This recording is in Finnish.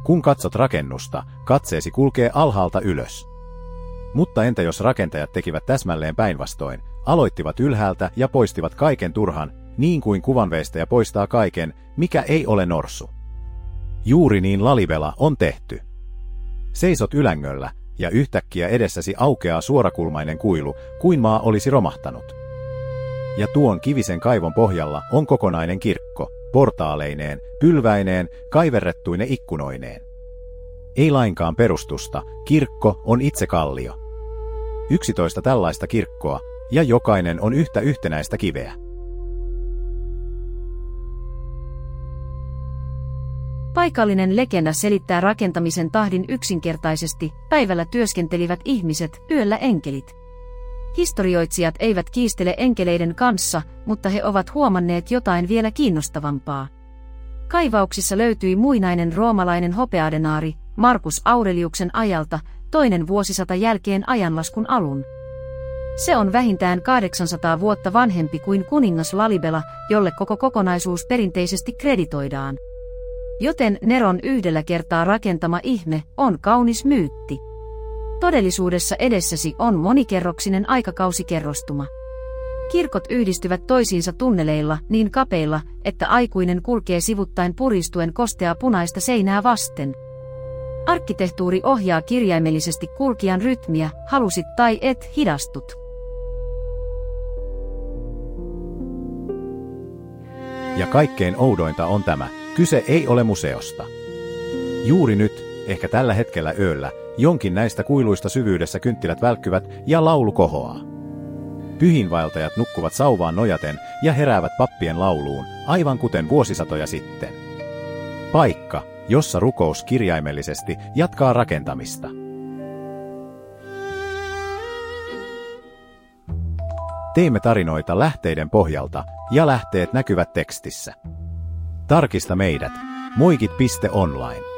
Kun katsot rakennusta, katseesi kulkee alhaalta ylös. Mutta entä jos rakentajat tekivät täsmälleen päinvastoin, aloittivat ylhäältä ja poistivat kaiken turhan, niin kuin kuvanveistäjä poistaa kaiken, mikä ei ole norsu. Juuri niin Lalibela on tehty. Seisot ylängöllä, ja yhtäkkiä edessäsi aukeaa suorakulmainen kuilu, kuin maa olisi romahtanut. Ja tuon kivisen kaivon pohjalla on kokonainen kirkko, portaaleineen, pylväineen, kaiverrettuine ikkunoineen. Ei lainkaan perustusta, kirkko on itse kallio. 11 tällaista kirkkoa, ja jokainen on yhtä yhtenäistä kiveä. Paikallinen legenda selittää rakentamisen tahdin yksinkertaisesti: päivällä työskentelivät ihmiset, yöllä enkelit. Historioitsijat eivät kiistele enkeleiden kanssa, mutta he ovat huomanneet jotain vielä kiinnostavampaa. Kaivauksissa löytyi muinainen roomalainen hopeadenaari Marcus Aureliuksen ajalta, 2. vuosisata jälkeen ajanlaskun alun. Se on vähintään 800 vuotta vanhempi kuin kuningas Lalibela, jolle koko kokonaisuus perinteisesti kreditoidaan. Joten Neron yhdellä kertaa rakentama ihme on kaunis myytti. Todellisuudessa edessäsi on monikerroksinen aikakausikerrostuma. Kirkot yhdistyvät toisiinsa tunneleilla niin kapeilla, että aikuinen kulkee sivuttain puristuen kosteaa punaista seinää vasten. Arkkitehtuuri ohjaa kirjaimellisesti kulkijan rytmiä, halusit tai et, hidastut. Ja kaikkein oudointa on tämä: kyse ei ole museosta. Juuri nyt, ehkä tällä hetkellä yöllä, jonkin näistä kuiluista syvyydessä kynttilät välkkyvät ja laulu kohoaa. Pyhiinvaeltajat nukkuvat sauvaan nojaten ja heräävät pappien lauluun, aivan kuten vuosisatoja sitten. Paikka, jossa rukous kirjaimellisesti jatkaa rakentamista. Teimme tarinoita lähteiden pohjalta, ja lähteet näkyvät tekstissä. Tarkista meidät: moikit.online.